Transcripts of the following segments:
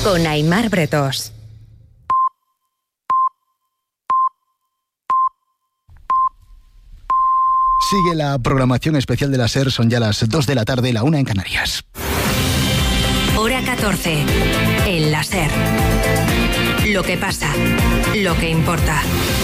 con Aimar Bretós. Sigue la programación especial de la SER, son ya las 2 de la tarde, la 1 en Canarias. Hora 14, en la SER. Lo que pasa, lo que importa.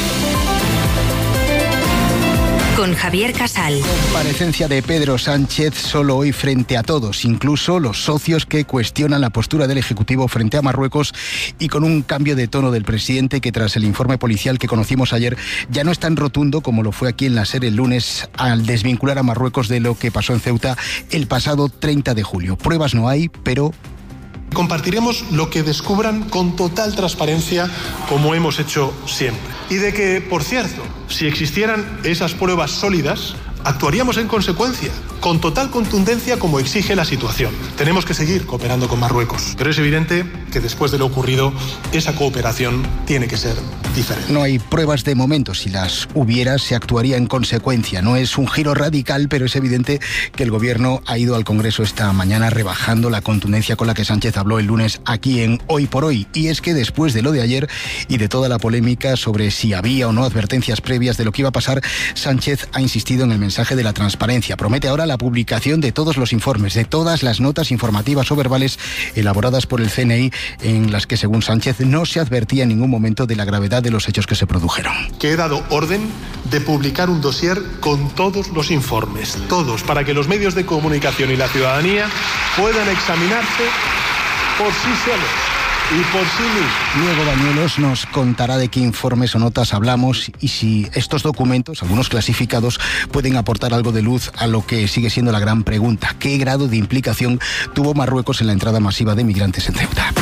Con Javier Casal. Comparecencia de Pedro Sánchez solo hoy frente a todos, incluso los socios que cuestionan la postura del Ejecutivo frente a Marruecos, y con un cambio de tono del presidente que tras el informe policial que conocimos ayer ya no es tan rotundo como lo fue aquí en la SER el lunes al desvincular a Marruecos de lo que pasó en Ceuta el pasado 30 de julio. Pruebas no hay, pero... Compartiremos lo que descubran con total transparencia, como hemos hecho siempre. Y de que, por cierto, si existieran esas pruebas sólidas, actuaríamos en consecuencia, con total contundencia como exige la situación. Tenemos que seguir cooperando con Marruecos, pero es evidente que después de lo ocurrido, esa cooperación tiene que ser diferente. No hay pruebas de momento. Si las hubiera, se actuaría en consecuencia. No es un giro radical, pero es evidente que el Gobierno ha ido al Congreso esta mañana rebajando la contundencia con la que Sánchez habló el lunes aquí en Hoy por Hoy. Y es que después de lo de ayer y de toda la polémica sobre si había o no advertencias previas de lo que iba a pasar, Sánchez ha insistido en el mensaje de la transparencia. Promete ahora la publicación de todos los informes, de todas las notas informativas o verbales elaboradas por el CNI, en las que, según Sánchez, no se advertía en ningún momento de la gravedad de los hechos que se produjeron. Que he dado orden de publicar un dossier con todos los informes, todos, para que los medios de comunicación y la ciudadanía puedan examinarse por sí solos y por sí mismos. Diego Bañuelos nos contará de qué informes o notas hablamos y si estos documentos, algunos clasificados, pueden aportar algo de luz a lo que sigue siendo la gran pregunta: ¿qué grado de implicación tuvo Marruecos en la entrada masiva de migrantes en Ceuta?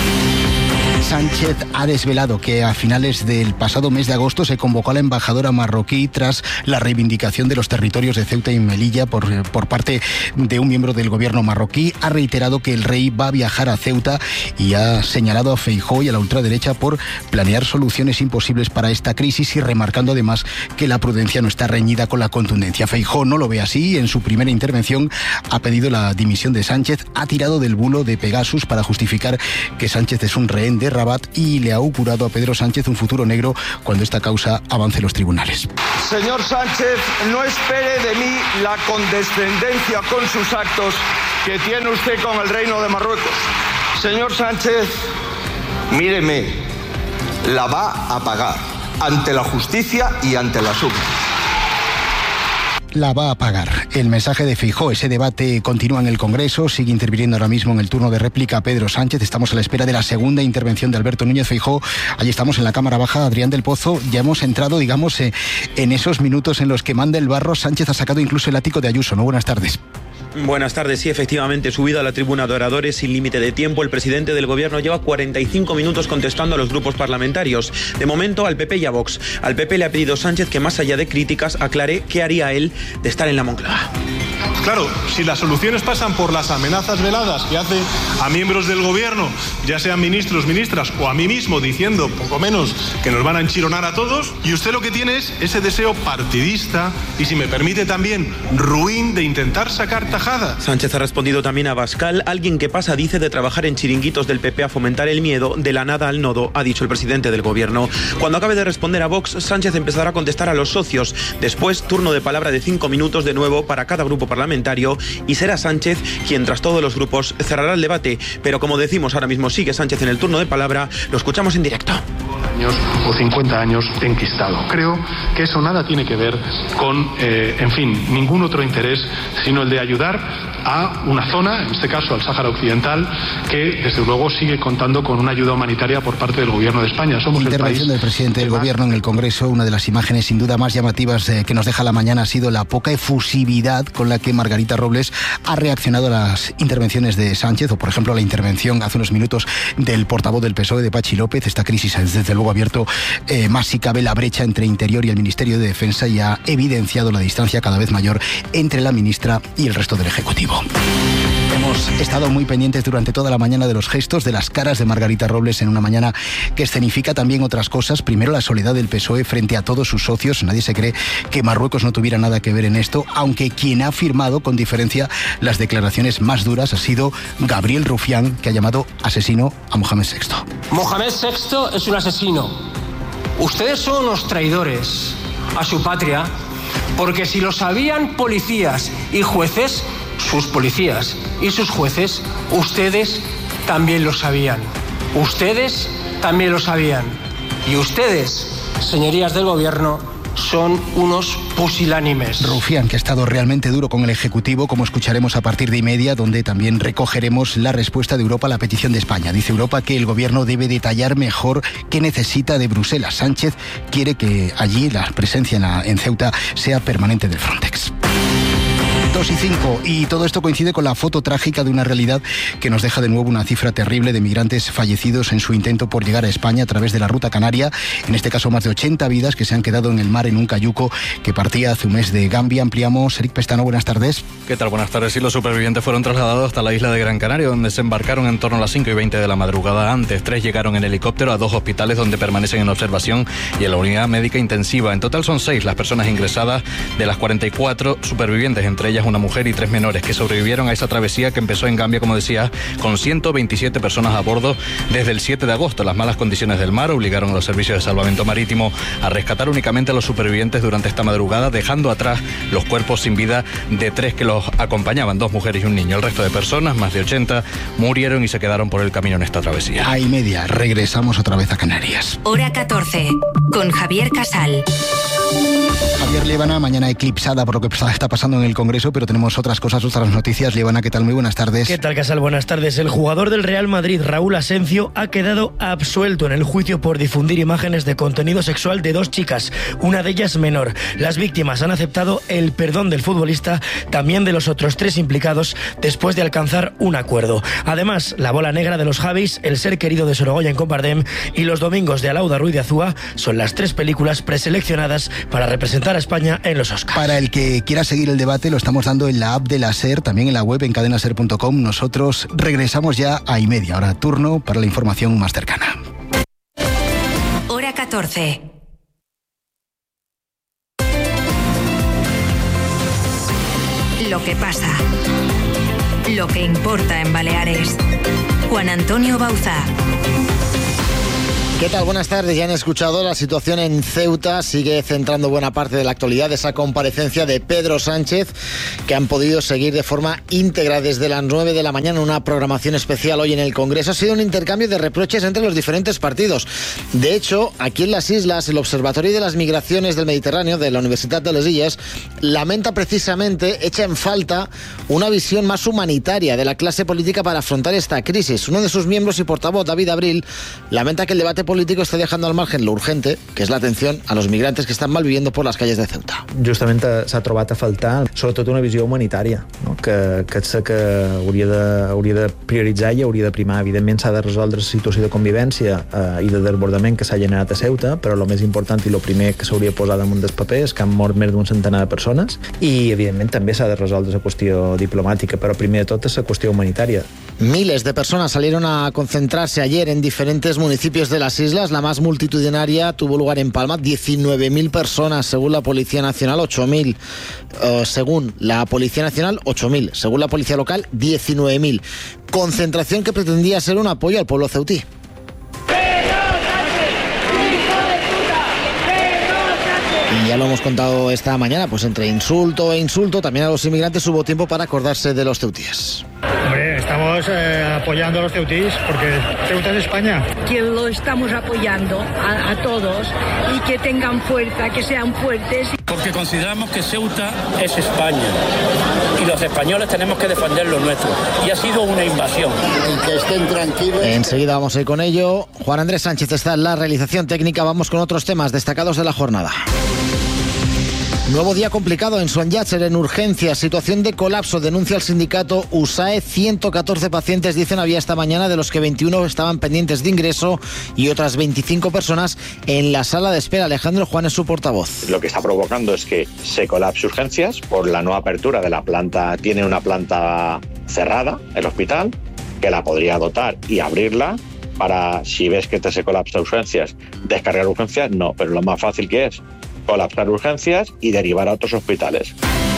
Sánchez ha desvelado que a finales del pasado mes de agosto se convocó a la embajadora marroquí tras la reivindicación de los territorios de Ceuta y Melilla por parte de un miembro del gobierno marroquí. Ha reiterado que el rey va a viajar a Ceuta y ha señalado a Feijóo y a la ultraderecha por planear soluciones imposibles para esta crisis, y remarcando además que la prudencia no está reñida con la contundencia. Feijóo no lo ve así. En su primera intervención ha pedido la dimisión de Sánchez, ha tirado del bulo de Pegasus para justificar que Sánchez es un rehén de Rabat y le ha augurado a Pedro Sánchez un futuro negro cuando esta causa avance en los tribunales. Señor Sánchez, no espere de mí la condescendencia con sus actos que tiene usted con el Reino de Marruecos. Señor Sánchez, míreme, la va a pagar ante la justicia y ante la SUB. La va a pagar. El mensaje de Feijóo, ese debate continúa en el Congreso, sigue interviniendo ahora mismo en el turno de réplica Pedro Sánchez. Estamos a la espera de la segunda intervención de Alberto Núñez Feijóo. Allí estamos en la Cámara Baja. Adrián del Pozo, ya hemos entrado, digamos, en esos minutos en los que manda el barro. Sánchez ha sacado incluso el ático de Ayuso, ¿no? Buenas tardes. Buenas tardes. Sí, efectivamente, subido a la tribuna de oradores sin límite de tiempo, el presidente del Gobierno lleva 45 minutos contestando a los grupos parlamentarios. De momento, al PP y a Vox. Al PP le ha pedido Sánchez que, más allá de críticas, aclare qué haría él de estar en la Moncloa. Claro, si las soluciones pasan por las amenazas veladas que hace a miembros del Gobierno, ya sean ministros, ministras o a mí mismo, diciendo poco menos que nos van a enchironar a todos, y usted lo que tiene es ese deseo partidista y, si me permite también, ruin de intentar sacar tajada. Sánchez ha respondido también a Bascal. Alguien que pasa, dice, de trabajar en chiringuitos del PP a fomentar el miedo, de la nada al nodo, ha dicho el presidente del Gobierno. Cuando acabe de responder a Vox, Sánchez empezará a contestar a los socios. Después, turno de palabra de 5 minutos de nuevo para cada grupo parlamentario, y será Sánchez quien, tras todos los grupos, cerrará el debate. Pero, como decimos, ahora mismo sigue Sánchez en el turno de palabra. Lo escuchamos en directo. Años o 50 años enquistado. Creo que eso nada tiene que ver con, ningún otro interés, sino el de ayudar a una zona, en este caso al Sáhara Occidental, que desde luego sigue contando con una ayuda humanitaria por parte del Gobierno de España. Somos intervención del presidente del Gobierno en el Congreso. Una de las imágenes sin duda más llamativas que nos deja la mañana ha sido la poca efusividad con la que Margarita Robles ha reaccionado a las intervenciones de Sánchez, o por ejemplo a la intervención hace unos minutos del portavoz del PSOE, de Pachi López. Esta crisis desde luego ha abierto más si cabe la brecha entre Interior y el Ministerio de Defensa, y ha evidenciado la distancia cada vez mayor entre la ministra y el resto del Ejecutivo. Hemos estado muy pendientes durante toda la mañana de los gestos, de las caras de Margarita Robles en una mañana que escenifica también otras cosas. Primero, la soledad del PSOE frente a todos sus socios. Nadie se cree que Marruecos no tuviera nada que ver en esto, aunque quien ha firmado con diferencia las declaraciones más duras ha sido Gabriel Rufián, que ha llamado asesino a Mohamed VI. Mohamed VI es un asesino. Ustedes son unos traidores a su patria, porque si lo sabían policías y jueces, sus policías y sus jueces, ustedes también lo sabían. Ustedes también lo sabían. Y ustedes, señorías del gobierno, son unos pusilánimes. Rufián, que ha estado realmente duro con el Ejecutivo, como escucharemos a partir de 1:30, donde también recogeremos la respuesta de Europa a la petición de España. Dice Europa que el gobierno debe detallar mejor qué necesita de Bruselas. Sánchez quiere que allí la presencia en Ceuta sea permanente del Frontex. 2:05, y todo esto coincide con la foto trágica de una realidad que nos deja de nuevo una cifra terrible de migrantes fallecidos en su intento por llegar a España a través de la ruta canaria. En este caso, más de 80 vidas que se han quedado en el mar en un cayuco que partía hace un mes de Gambia. Ampliamos. Eric Pestano, buenas tardes. ¿Qué tal? Buenas tardes. Sí, los supervivientes fueron trasladados hasta la isla de Gran Canaria, donde se embarcaron en torno a las 5:20 de la madrugada. Antes, 3 llegaron en helicóptero a 2 hospitales donde permanecen en observación y en la unidad médica intensiva. En total son 6 las personas ingresadas, de las 44 supervivientes, entre ellas una mujer y 3 menores, que sobrevivieron a esa travesía que empezó en Gambia, como decía, con 127 personas a bordo desde el 7 de agosto. Las malas condiciones del mar obligaron a los servicios de salvamento marítimo a rescatar únicamente a los supervivientes durante esta madrugada, dejando atrás los cuerpos sin vida de 3 que los acompañaban, 2 mujeres y un niño. El resto de personas, más de 80, murieron y se quedaron por el camino en esta travesía. A 1:30, regresamos otra vez a Canarias. Hora 14, con Javier Casal. Javier, Líbana, mañana eclipsada por lo que está pasando en el Congreso, pero tenemos otras cosas, otras noticias. Líbana, ¿qué tal? Muy buenas tardes. ¿Qué tal, Casal? Buenas tardes. El jugador del Real Madrid, Raúl Asencio, ha quedado absuelto en el juicio por difundir imágenes de contenido sexual de 2 chicas, una de ellas menor. Las víctimas han aceptado el perdón del futbolista, también de los otros 3 implicados, después de alcanzar un acuerdo. Además, La bola negra de los Javis, El ser querido de Sorogoyen con Bardem y Los domingos de Alauda Ruiz de Azúa son las 3 películas preseleccionadas para representar a España en los Oscars. Para el que quiera seguir el debate, lo estamos dando en la app de la SER, también en la web en cadenaser.com. Nosotros regresamos ya a 1:30. Ahora turno para la información más cercana. Hora 14. Lo que pasa. Lo que importa en Baleares. Juan Antonio Bauzá. ¿Qué tal? Buenas tardes. Ya han escuchado, la situación en Ceuta sigue centrando buena parte de la actualidad de esa comparecencia de Pedro Sánchez, que han podido seguir de forma íntegra desde las 9 de la mañana, una programación especial hoy en el Congreso. Ha sido un intercambio de reproches entre los diferentes partidos. De hecho, aquí en las islas, el Observatorio de las Migraciones del Mediterráneo de la Universidad de les Illes lamenta precisamente, echa en falta una visión más humanitaria de la clase política para afrontar esta crisis. Uno de sus miembros y portavoz, David Abril, lamenta que el debate político está dejando al margen lo urgente, que és l'atenció a los migrantes que estan malviviendo por les calles de Ceuta. Justament s'ha trobat a faltar sobretot una visió humanitària, no? que sé que hauria de prioritzar i hauria de primar. Evidentment s'ha de resoldre la situació de convivència i de desbordament que s'ha generat a Ceuta, però el més important i el primer que s'hauria de posar damunt dels papers és que han mort més d'un centenar de persones i evidentment també s'ha de resoldre la qüestió diplomàtica, però primer de tot és la qüestió humanitària. Miles de personas salieron a concentrarse ayer en diferentes municipios de las islas. La más multitudinaria tuvo lugar en Palma, 19.000 personas, según la Policía Nacional, 8.000. Según la Policía Nacional, 8.000. Según la Policía Local, 19.000. Concentración que pretendía ser un apoyo al pueblo ceutí. Y ya lo hemos contado esta mañana, pues entre insulto e insulto, también a los inmigrantes hubo tiempo para acordarse de los ceutíes. Hombre, estamos apoyando a los ceutíes porque Ceuta es España. Que lo estamos apoyando a todos y que tengan fuerza, que sean fuertes. Porque consideramos que Ceuta es España y los españoles tenemos que defender lo nuestro. Y ha sido una invasión. Y que estén tranquilos. Enseguida vamos a ir con ello. Juan Andrés Sánchez está en la realización técnica. Vamos con otros temas destacados de la jornada. Nuevo día complicado en Soanjatser, en urgencias. Situación de colapso, denuncia el sindicato USAE. 114 pacientes, dicen, había esta mañana, de los que 21 estaban pendientes de ingreso y otras 25 personas en la sala de espera. Alejandro Juan es su portavoz. Lo que está provocando es que se colapse urgencias por la no apertura de la planta. Tiene una planta cerrada, el hospital, que la podría dotar y abrirla para, si ves que te se colapsa urgencias, descargar urgencias, no, pero lo más fácil que es colapsar urgencias y derivar a otros hospitales.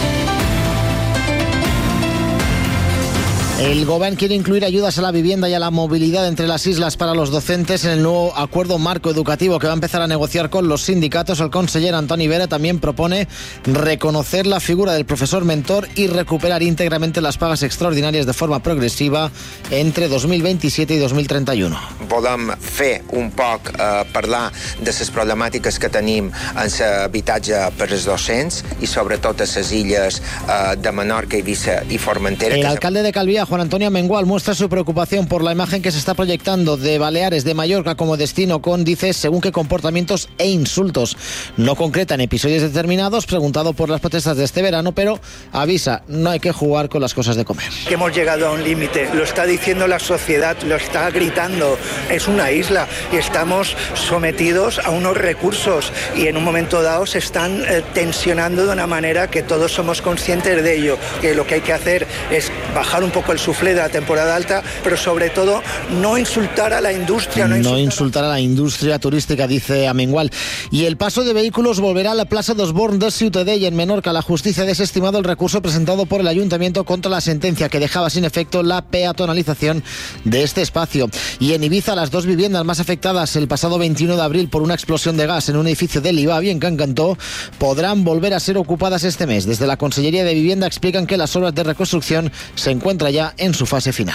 El Gobierno quiere incluir ayudas a la vivienda y a la movilidad entre las islas para los docentes en el nuevo acuerdo marco educativo que va a empezar a negociar con los sindicatos. El conseller Antoni Vera también propone reconocer la figura del profesor mentor y recuperar íntegramente las pagas extraordinàries de forma progressiva entre 2027 i 2031. Volem fer un poc parlar de les problemàtiques que tenim en l'habitatge per als docents i sobretot a les illes de Menorca, Eivissa i Formentera. El alcalde de Calviá, Juan Antonio Amengual, muestra su preocupación por la imagen que se está proyectando de Baleares, de Mallorca como destino con, dice, según qué comportamientos e insultos. No concreta en episodios determinados, preguntado por las protestas de este verano, pero avisa, no hay que jugar con las cosas de comer. Que hemos llegado a un límite, lo está diciendo la sociedad, lo está gritando, es una isla y estamos sometidos a unos recursos y en un momento dado se están tensionando de una manera que todos somos conscientes de ello, que lo que hay que hacer es bajar un poco el suflé de la temporada alta, pero sobre todo no insultar a la industria. No insultar a la industria turística, dice Amengual. Y el paso de vehículos volverá a la Plaza dos Borns de Ciutadella en Menorca. La justicia ha desestimado el recurso presentado por el ayuntamiento contra la sentencia que dejaba sin efecto la peatonalización de este espacio. Y en Ibiza, las dos viviendas más afectadas el pasado 21 de abril por una explosión de gas en un edificio del Ibavi, en Can Cantó, podrán volver a ser ocupadas este mes. Desde la Consellería de Vivienda explican que las obras de reconstrucción se encuentran ya en su fase final.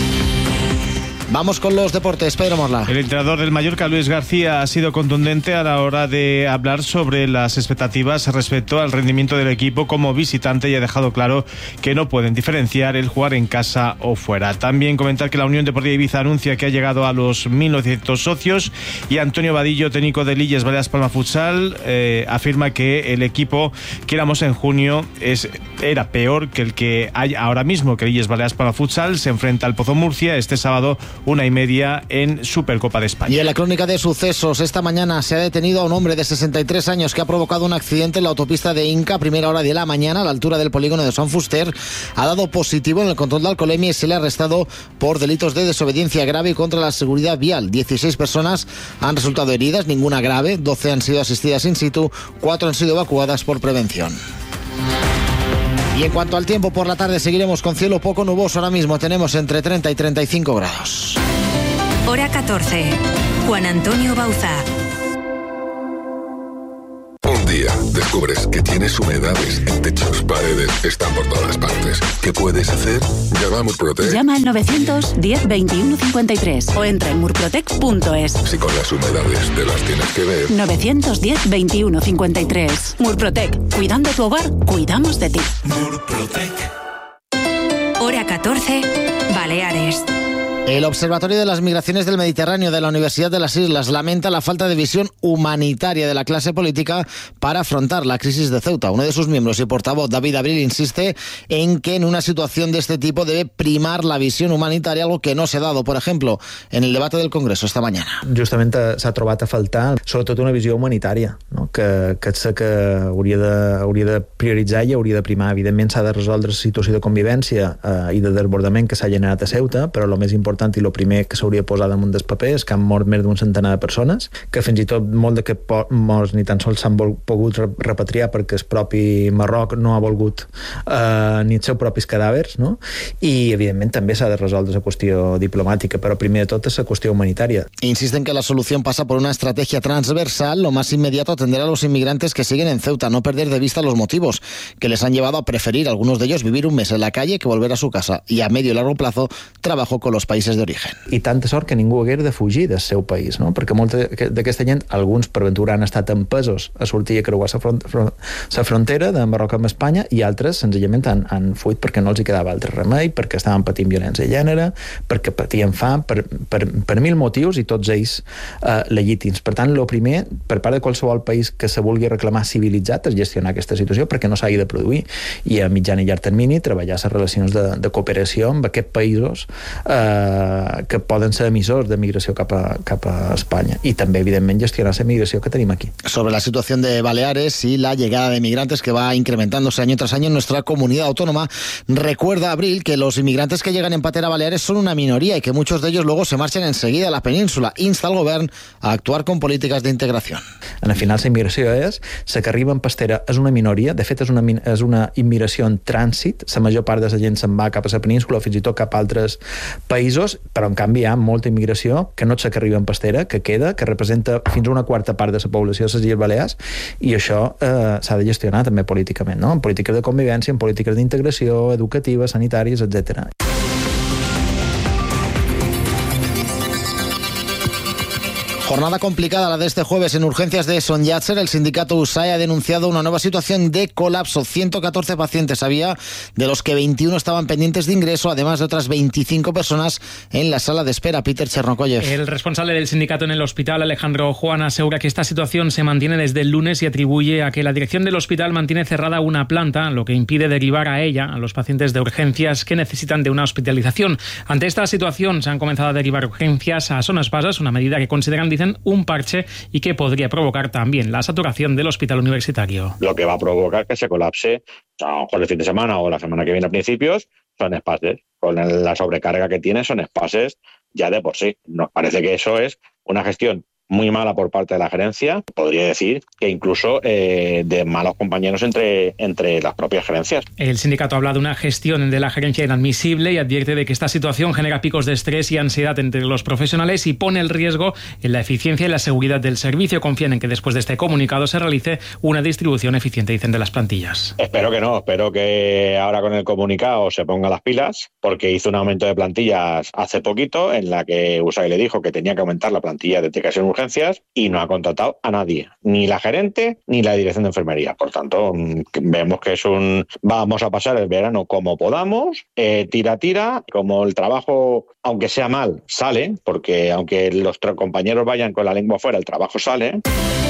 Vamos con los deportes, Pedro Morla. El entrenador del Mallorca, Luis García, ha sido contundente a la hora de hablar sobre las expectativas respecto al rendimiento del equipo como visitante y ha dejado claro que no pueden diferenciar el jugar en casa o fuera. También comentar que la Unión Deportiva Ibiza anuncia que ha llegado a los 1.900 socios y Antonio Vadillo, técnico de Illes Balears Palma Futsal, afirma que el equipo que éramos en junio era peor que el que hay ahora mismo, que Illes Balears Palma Futsal se enfrenta al Pozo Murcia este sábado 1:30 en Supercopa de España. Y en la crónica de sucesos, esta mañana se ha detenido a un hombre de 63 años que ha provocado un accidente en la autopista de Inca a primera hora de la mañana a la altura del polígono de Son Fuster. Ha dado positivo en el control de alcoholemia y se le ha arrestado por delitos de desobediencia grave y contra la seguridad vial. 16 personas han resultado heridas, ninguna grave, 12 han sido asistidas in situ, 4 han sido evacuadas por prevención. Y en cuanto al tiempo, por la tarde seguiremos con cielo poco nuboso. Ahora mismo tenemos entre 30 y 35 grados. Hora 14. Juan Antonio Bauza. Un día descubres que tienes humedades en techos, paredes, están por todas partes. ¿Qué puedes hacer? Llama a Murprotec. Llama al 910 21 53 o entra en murprotec.es. Si con las humedades te las tienes que ver. 910 21 53. Murprotec. Cuidando tu hogar, cuidamos de ti. Murprotec. Hora 14. Baleares. El Observatorio de las Migraciones del Mediterráneo de la Universidad de las Islas lamenta la falta de visión humanitaria de la clase política para afrontar la crisis de Ceuta. Uno de sus miembros y portavoz, David Abril, insiste en que en una situación de este tipo debe primar la visión humanitaria, algo que no se ha dado, por ejemplo, en el debate del Congreso esta mañana. Justament s'ha trobat a faltar sobretot una visió humanitària, no? que sé que hauria de prioritzar i hauria de primar. Evidentment s'ha de resoldre la situació de convivència i de desbordament que s'ha generat a Ceuta, però el més important i el primer que s'hauria de posar damunt dels papers és que han mort més d'un centenar de persones, que fins i tot molt de que morts ni tan sols s'han pogut repatriar perquè el propi Marroc no ha volgut ni els seus propis cadàvers, no? I evidentment també s'ha de resoldre la qüestió diplomàtica, però primer de tot és la qüestió humanitària. Insisten que la solución pasa por una estrategia transversal, lo más inmediato atender a los inmigrantes que siguen en Ceuta, no perder de vista los motivos que les han llevado a preferir, algunos de ellos, vivir un mes en la calle que volver a su casa, y a medio y largo plazo trabajo con los países d'origen. I tanta sort que ningú hagués de fugir del seu país, no? Perquè molta d'aquesta gent, alguns per ventura han estat empesos a sortir i a creuar la frontera de Marroc amb Espanya i altres senzillament han fuit perquè no els hi quedava altre remei, perquè estaven patint violència de gènere, perquè patien fam, per mil motius i tots ells legítims. Per tant, el primer, per part de qualsevol país que se vulgui reclamar civilitzat, és gestionar aquesta situació perquè no s'hagi de produir i a mitjan i llarg termini treballar les relacions de cooperació amb aquests països que poden ser emissors de migració cap a Espanya, i també, evidentment, gestionar la migració que tenim aquí. Sobre la situación de Baleares y la llegada de migrantes que va incrementándose año tras año en nuestra comunidad autónoma, recuerda Abril que los inmigrantes que llegan en patera a Baleares son una minoría y que muchos de ellos luego se marchan enseguida a la península. Insta al govern a actuar con políticas de integración. Al final, la immigració la que arriba en pastera és una minoria, de fet és una immigració en trànsit, la major part de la gent se'n va cap a la península o fins i tot cap a altres països, però en canvi hi ha molta immigració que no és la que arriba en pastera, que queda, que representa fins a una quarta part de la població de les Illes Balears, i això s'ha de gestionar també políticament, no? En polítiques de convivència, en polítiques d'integració, educatives, sanitàries, etc. Jornada complicada la de este jueves en urgencias de Son Llàtzer. El sindicato USAE ha denunciado una nueva situación de colapso. 114 pacientes había, de los que 21 estaban pendientes de ingreso, además de otras 25 personas en la sala de espera. Peter Chernokoyev. El responsable del sindicato en el hospital, Alejandro Juan, asegura que esta situación se mantiene desde el lunes y atribuye a que la dirección del hospital mantiene cerrada una planta, lo que impide derivar a ella a los pacientes de urgencias que necesitan de una hospitalización. Ante esta situación se han comenzado a derivar urgencias a Son Espases, una medida que consideran un parche y que podría provocar también la saturación del hospital universitario. Lo que va a provocar que se colapse, a lo mejor el fin de semana o la semana que viene a principios, Son Espases. Con la sobrecarga que tiene Son Espases ya de por sí. Nos parece que eso es una gestión muy mala por parte de la gerencia, podría decir que incluso de malos compañeros entre las propias gerencias. El sindicato habla de una gestión de la gerencia inadmisible y advierte de que esta situación genera picos de estrés y ansiedad entre los profesionales y pone el riesgo en la eficiencia y la seguridad del servicio. Confían en que después de este comunicado se realice una distribución eficiente, dicen, de las plantillas. Espero que no, espero que ahora con el comunicado se ponga las pilas, porque hizo un aumento de plantillas hace poquito en la que USAE le dijo que tenía que aumentar la plantilla de TKS en urgencias y no ha contratado a nadie, ni la gerente ni la dirección de enfermería. Por tanto, vemos que vamos a pasar el verano como podamos, tira, como el trabajo, aunque sea mal, sale, porque aunque los compañeros vayan con la lengua afuera, el trabajo sale.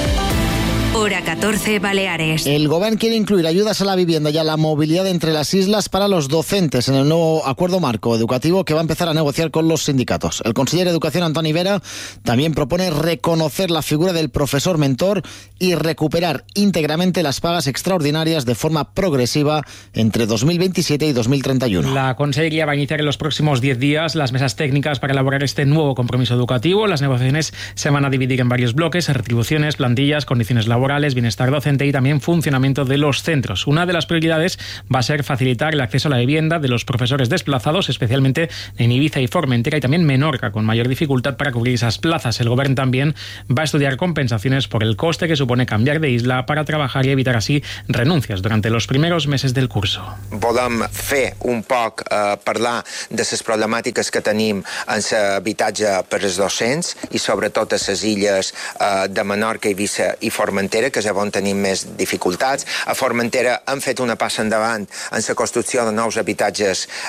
Hora 14, Baleares. El Gobierno quiere incluir ayudas a la vivienda y a la movilidad entre las islas para los docentes en el nuevo acuerdo marco educativo que va a empezar a negociar con los sindicatos. El conseller de Educación, Antoni Vera, también propone reconocer la figura del profesor mentor y recuperar íntegramente las pagas extraordinarias de forma progresiva entre 2027 y 2031. La Consellería va a iniciar en los próximos 10 días las mesas técnicas para elaborar este nuevo compromiso educativo. Las negociaciones se van a dividir en varios bloques: retribuciones, plantillas, condiciones laborales, bienestar docente y también funcionamiento de los centros. Una de las prioridades va a ser facilitar el acceso a la vivienda de los profesores desplazados, especialmente en Ibiza y Formentera y también Menorca, con mayor dificultad para cubrir esas plazas. El Gobierno también va a estudiar compensaciones por el coste que supone cambiar de isla para trabajar y evitar así renuncias durante los primeros meses del curso. Volem fer un poc parlar de les problemàtiques que tenim en l'habitatge per als docents i sobretot a les illes de Menorca, Eivissa i Formentera, que és on tenim més dificultats. A Formentera hem fet una passa endavant en la construcció de nous habitatges